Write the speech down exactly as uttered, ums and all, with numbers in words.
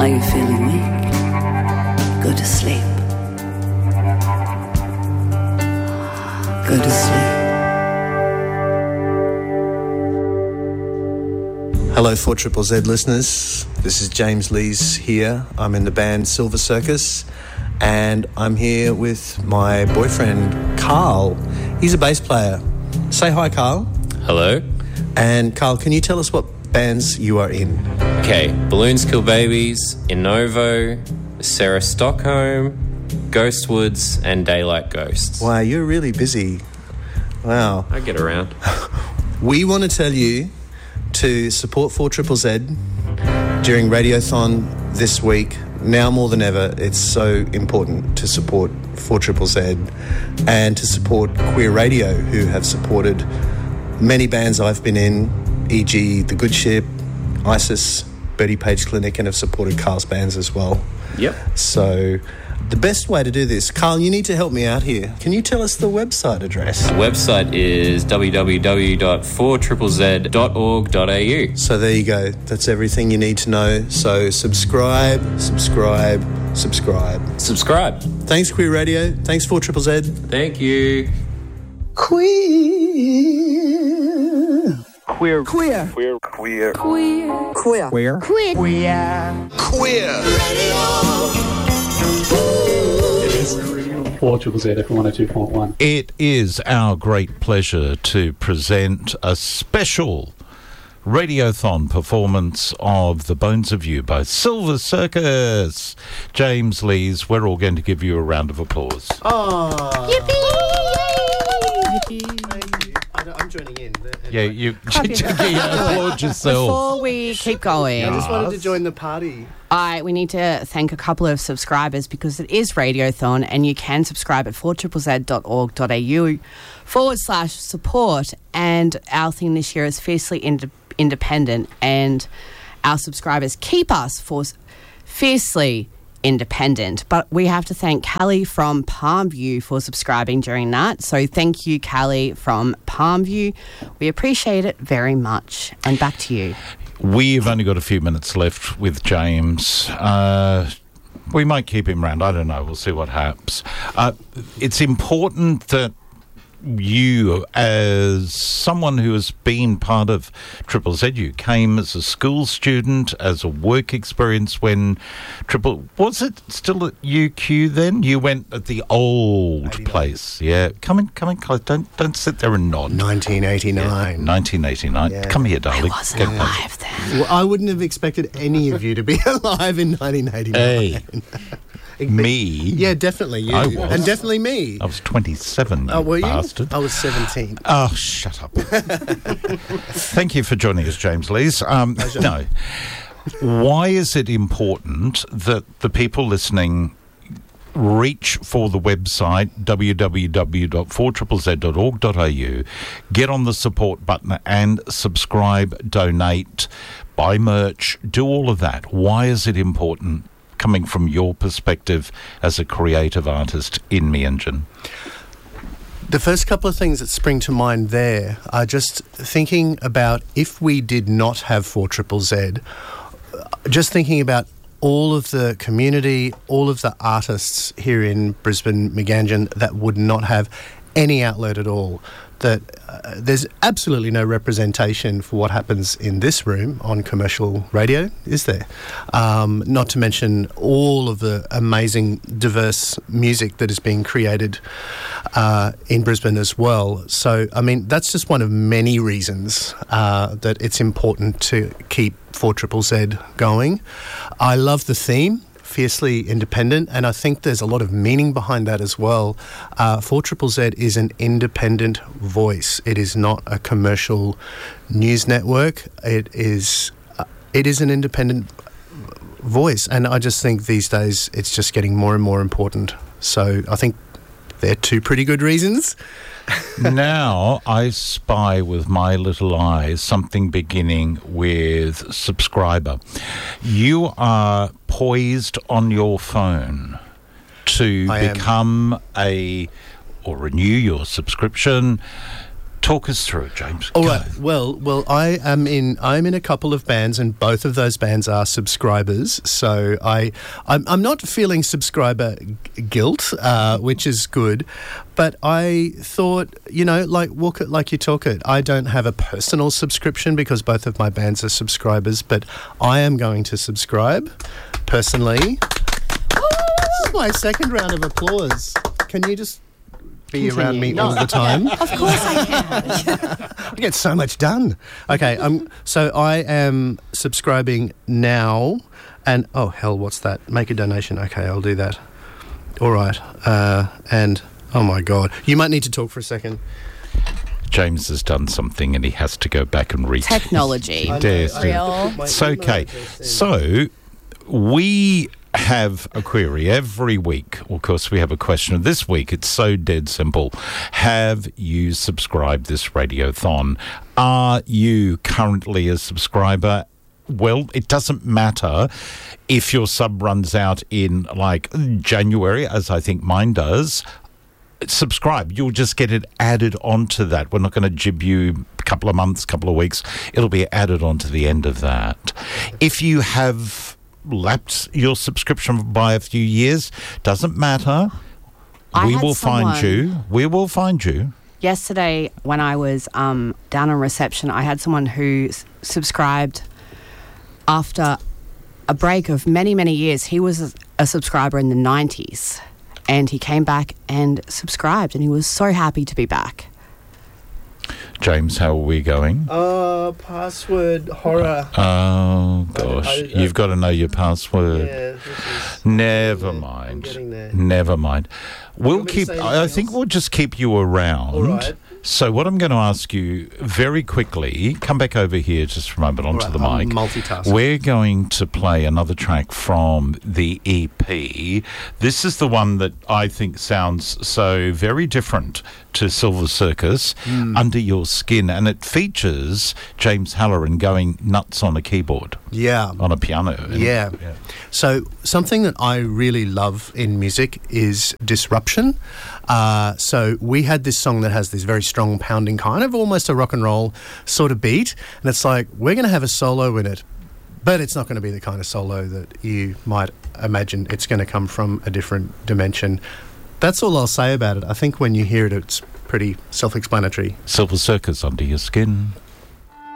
Are you feeling weak? Go to sleep. Go to sleep. Hello, four Z Z Z listeners. This is James Lees here. I'm in the band Silver Circus, and I'm here with my boyfriend, Carl. He's a bass player. Say hi, Carl. Hello. And Carl, can you tell us what bands you are in? Okay, Balloons Kill Babies, Innovo, Sarah Stockholm, Ghostwoods, and Daylight Ghosts. Wow, you're really busy. Wow. I get around. We want to tell you to support four Z Z Z during Radiothon this week. Now more than ever, it's so important to support four Z Z Z and to support Queer Radio, who have supported many bands I've been in, for example The Good Ship, ISIS, Bertie Page Clinic, and have supported Carl's bands as well. Yep. So the best way to do this, Carl, you need to help me out here. Can you tell us the website address? The website is w w w dot four z z z dot org dot a u. So there you go. That's everything you need to know. So subscribe, subscribe, subscribe. Subscribe. Thanks, Queer Radio. Thanks, four Z Z Z. Thank you. Queer. Queer. Queer. Queer. Queer. Queer. Queer. Queer. Queer. Queer. Queer. four Z Z Z F M one oh two point one. It is our great pleasure to present a special Radiothon performance of The Bones of You by Silver Circus. James Lees, we're all going to give you a round of applause. Oh. Yippee! Yippee! I'm joining in. Yeah, you, you, you applaud yourself. Before we keep going, I just wanted to join the party. I we need to thank a couple of subscribers because it is Radiothon, and you can subscribe at four z z z dot org dot a u forward slash support. And our thing this year is fiercely ind- independent, and our subscribers keep us for fiercely independent. But we have to thank Callie from Palmview for subscribing during that. So thank you, Callie from Palmview. We appreciate it very much. And back to you. We've only got a few minutes left with James. Uh, we might keep him round. I don't know. We'll see what happens. Uh, it's important that you, as someone who has been part of Triple Z, you came as a school student, as a work experience when Triple... Was it still at U Q then? You went at the old eighty-nine place. Yeah. Come in, come in close. Don't, don't sit there and nod. nineteen eighty-nine. Yeah, nineteen eighty-nine. Yeah. Come here, darling. I wasn't alive then. Well, I wouldn't have expected any of you to be alive in nineteen eighty-nine. Hey. Me? Yeah, definitely you. I was. And definitely me. I was twenty-seven, you oh, were bastard. You? I was seventeen. Oh, shut up. Thank you for joining us, James Lees. Um, no. Why is it important that the people listening reach for the website w w w dot four z z z dot org dot a u, get on the support button and subscribe, donate, buy merch, do all of that? Why is it important, coming from your perspective as a creative artist in Meanjin? The first couple of things that spring to mind there are just thinking about if we did not have four Z Z Z, just thinking about all of the community, all of the artists here in Brisbane, Meganjin, that would not have any outlet at all. That uh, there's absolutely no representation for what happens in this room on commercial radio, is there? Um, not to mention all of the amazing, diverse music that is being created uh, in Brisbane as well. So, I mean, that's just one of many reasons uh, that it's important to keep four Z Z Z going. I love the theme. Fiercely independent, and I think there's a lot of meaning behind that as well. Uh, four Z Z Z is an independent voice. It is not a commercial news network. It is uh, it is an independent voice, and I just think these days it's just getting more and more important. So I think they're two pretty good reasons. Now I spy with my little eyes something beginning with subscriber. You are poised on your phone to I become am. a or renew your subscription Talk us through it, James. All Go. right. Well, well, I am in. I'm in a couple of bands, and both of those bands are subscribers. So I, I'm, I'm not feeling subscriber g- guilt, uh, which is good. But I thought, you know, like walk it like you talk it. I don't have a personal subscription because both of my bands are subscribers, but I am going to subscribe personally. This is my second round of applause. Can you just be Continue. around me No. all the time? Of course I can. I get so much done. Okay, um, so I am subscribing now, and oh hell, what's that? Make a donation. Okay, I'll do that. All right, uh, and oh my god, you might need to talk for a second. James has done something and he has to go back and read. Technology. He dares to. Real. It's okay. So we have a query every week. Of course, we have a question. This week, it's so dead simple. Have you subscribed this Radiothon? Are you currently a subscriber? Well, it doesn't matter if your sub runs out in like January, as I think mine does. Subscribe. You'll just get it added onto that. We're not going to jib you a couple of months, couple of weeks. It'll be added onto the end of that. If you have lapsed your subscription by a few years, doesn't matter. I we had will find someone- you. We will find you. Yesterday, when I was um, down on reception, I had someone who s- subscribed after a break of many, many years. He was a, a subscriber in the nineties, and he came back and subscribed, and he was so happy to be back. James, how are we going? Uh, password horror. Oh, gosh. I- I- You've got to know your password. this is. Never I'm mind. getting there. Never mind. We'll want me to keep. say I I anything think else? we'll just keep you around. All right. So what I'm going to ask you very quickly, come back over here just for a moment onto All the right, mic. I'm multitasking. We're going to play another track from the E P. This is the one that I think sounds so very different to Silver Circus, Hmm. Under Your Skin, and it features James Halloran going nuts on a keyboard, Yeah. on a piano. And- Yeah. So something that I really love in music is disruption. Uh, so we had this song that has this very strong pounding kind of almost a rock and roll sort of beat, and it's like we're going to have a solo in it, but it's not going to be the kind of solo that you might imagine. It's going to come from a different dimension. That's all I'll say about it. I think when you hear it, it's pretty self-explanatory. Silver Circus, Under Your Skin.